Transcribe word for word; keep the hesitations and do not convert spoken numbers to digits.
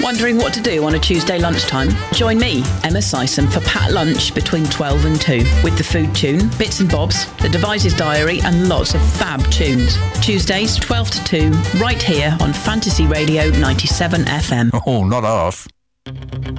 Wondering what to do on a Tuesday lunchtime? Join me, Emma Sison, for Pat Lunch between twelve and two with the food tune, bits and bobs, the Devices Diary and lots of fab tunes. Tuesdays, twelve to two, right here on Fantasy Radio ninety-seven F M. Oh, not half.